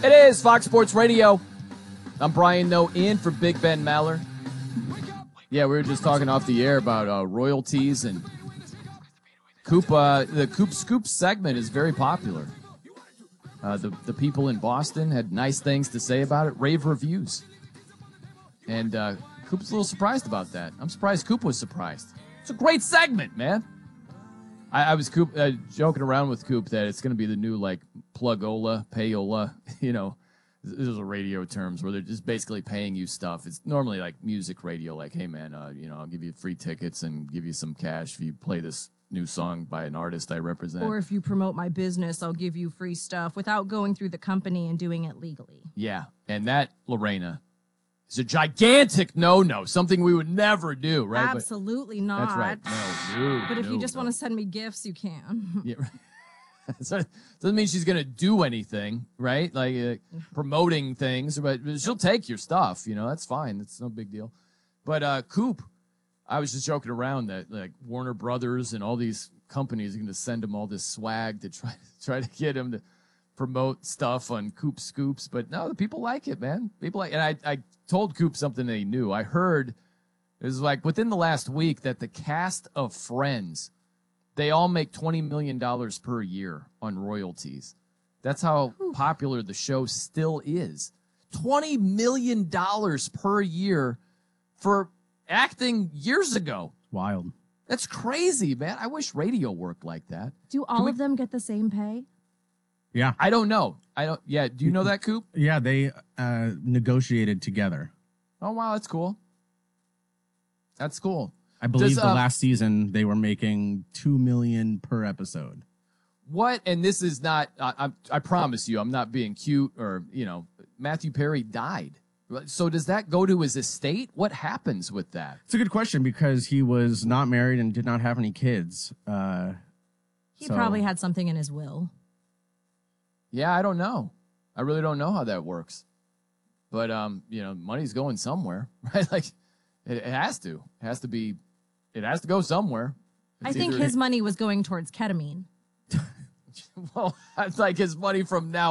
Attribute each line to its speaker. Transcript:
Speaker 1: It is Fox Sports Radio. I'm Brian Noe in for Big Ben Maller. Yeah, we were just talking off the air about royalties and Coop. The Coop Scoop segment is very popular. The people in Boston had nice things to say about it, rave reviews. And Coop's a little surprised about that. I'm surprised Coop was surprised. It's a great segment, man. I was joking around with Coop that it's going to be the new, like, plugola, payola, those are radio terms where they're just basically paying you stuff. It's normally like music radio, like, hey, man, I'll give you free tickets and give you some cash if you play this new song by an artist I represent.
Speaker 2: Or if you promote my business, I'll give you free stuff without going through the company and doing it legally.
Speaker 1: Yeah, and that, Lorena, is a gigantic no-no, something we would never do, right?
Speaker 2: Absolutely not.
Speaker 1: That's right. No,
Speaker 2: but if you just want to send me gifts, you can.
Speaker 1: Yeah, right. So, doesn't mean she's going to do anything, right? Like promoting things, but she'll take your stuff, that's fine. It's no big deal. But Coop, I was just joking around that like Warner Brothers and all these companies are going to send him all this swag to try to get him to promote stuff on Coop Scoops. But no, the people like it, man. People like, and I told Coop something that he knew. I heard it was like within the last week that the cast of Friends, they all make $20 million per year on royalties. That's how popular the show still is. $20 million per year for acting years ago.
Speaker 3: Wild.
Speaker 1: That's crazy, man. I wish radio worked like that.
Speaker 2: Do all of them get the same pay?
Speaker 3: Yeah.
Speaker 1: I don't know. Yeah. Do you know that, Coop?
Speaker 3: Yeah, they negotiated together.
Speaker 1: Oh, wow. That's cool. That's cool.
Speaker 3: I believe the last season they were making $2 million per episode.
Speaker 1: What? And this is not. I promise you, I'm not being cute or Matthew Perry died. So does that go to his estate? What happens with that?
Speaker 3: It's a good question because he was not married and did not have any kids.
Speaker 2: He probably had something in his will.
Speaker 1: Yeah, I don't know. I really don't know how that works. But money's going somewhere, right? Like it has to. It has to be. It has to go somewhere.
Speaker 2: I think his money was going towards ketamine.
Speaker 1: Well, it's like his money from now